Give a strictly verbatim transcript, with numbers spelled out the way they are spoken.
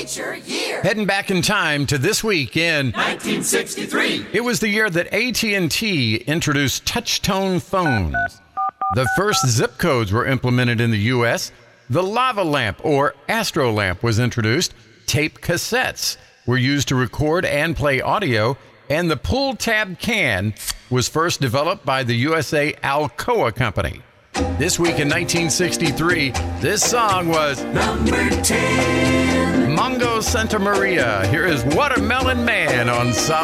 Feature Year. Heading back in time to this week in nineteen sixty-three. It was the year that A T and T introduced touch-tone phones. The first zip codes were implemented in the U S. The lava lamp or astro lamp was introduced. Tape cassettes were used to record and play audio. And the pull-tab can was first developed by the U S A Alcoa Company. This week in nineteen sixty-three, this song was number ten. Mongo Santa Maria. Here is Watermelon Man on Solid.